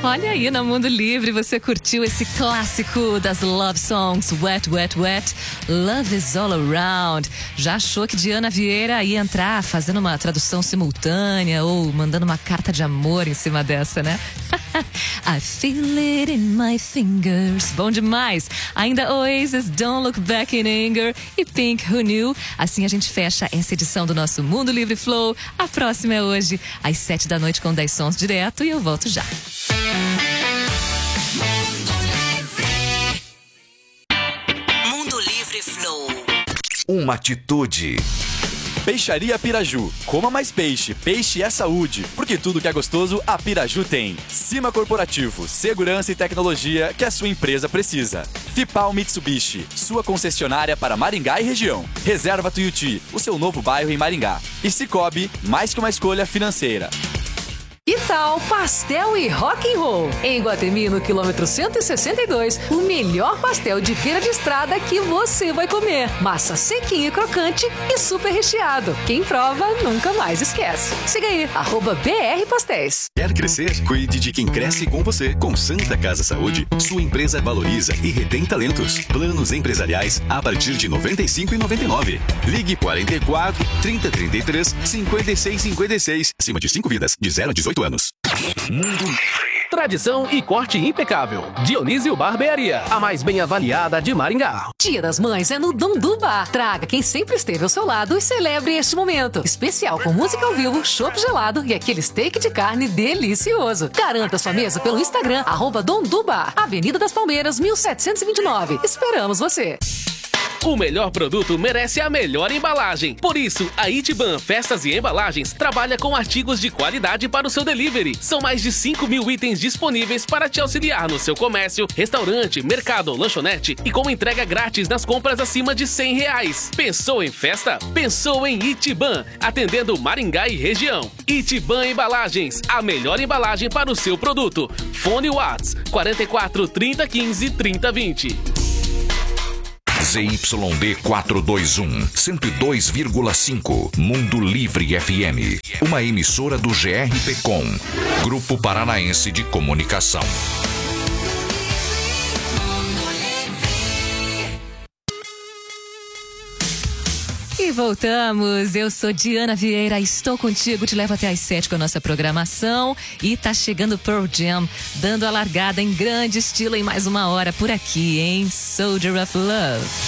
Olha aí, no Mundo Livre, você curtiu esse clássico das Love Songs, Wet, Wet, Wet, Love is All Around. Já achou que Diana Vieira ia entrar fazendo uma tradução simultânea ou mandando uma carta de amor em cima dessa, né? I feel it in my fingers. Bom demais. Ainda Oasis, Don't Look Back in Anger e Pink, Who Knew. Assim a gente fecha essa edição do nosso Mundo Livre Flow. A próxima é hoje, às 7 da noite com 10 sons direto, e eu volto já. Mundo Livre Flow. Uma atitude. Peixaria Piraju. Coma mais peixe. Peixe é saúde. Porque tudo que é gostoso, a Piraju tem. Cima Corporativo. Segurança e tecnologia que a sua empresa precisa. Fipal Mitsubishi. Sua concessionária para Maringá e região. Reserva Tuiuti. O seu novo bairro em Maringá. E Cicobi. Mais que uma escolha financeira. Que tal pastel e rock and roll? Em Iguatemi, no quilômetro 162, o melhor pastel de feira de estrada que você vai comer. Massa sequinha e crocante e super recheado. Quem prova nunca mais esquece. Siga aí, @BR Pastéis. Quer crescer? Cuide de quem cresce com você. Com Santa Casa Saúde, sua empresa valoriza e retém talentos. Planos empresariais a partir de R$ 95,99. Ligue 44 3033 5656. Acima de 5 vidas, de 0 a 18 anos. Mundo Livre. Tradição e corte impecável. Dionísio Barbearia, a mais bem avaliada de Maringá. Dia das Mães é no Dondu Bar. Traga quem sempre esteve ao seu lado e celebre este momento. Especial com música ao vivo, chopp gelado e aquele steak de carne delicioso. Garanta sua mesa pelo Instagram, @DonduBar, Avenida das Palmeiras, 1729. Esperamos você. O melhor produto merece a melhor embalagem. Por isso, a Itiban Festas e Embalagens trabalha com artigos de qualidade para o seu delivery. São mais de 5.000 itens disponíveis para te auxiliar no seu comércio, restaurante, mercado ou lanchonete e com entrega grátis nas compras acima de R$100. Pensou em festa? Pensou em Itiban, atendendo Maringá e região. Itiban Embalagens, a melhor embalagem para o seu produto. Fone Whats 44 30 15 30 20. ZYD 421, 102,5. Mundo Livre FM. Uma emissora do GRPcom, Grupo Paranaense de Comunicação. E voltamos, eu sou Diana Vieira, estou contigo, te levo até às 7 com a nossa programação e tá chegando Pearl Jam, dando a largada em grande estilo em mais uma hora por aqui, em Soldier of Love.